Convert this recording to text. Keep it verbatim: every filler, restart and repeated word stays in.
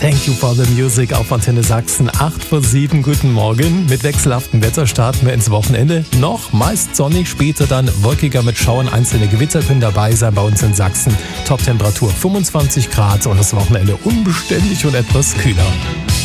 Thank you for the music auf Antenne Sachsen. acht vor sieben, guten Morgen. Mit wechselhaftem Wetter starten wir ins Wochenende. Noch meist sonnig, später dann wolkiger mit Schauern. Einzelne Gewitter können dabei sein bei uns in Sachsen. Top-Temperatur fünfundzwanzig Grad und das Wochenende unbeständig und etwas kühler.